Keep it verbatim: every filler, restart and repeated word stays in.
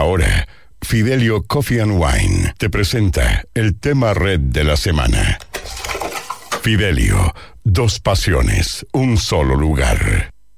ahora, Fidelio Coffee and Wine te presenta el tema red de la semana. Fidelio, dos pasiones, un solo lugar.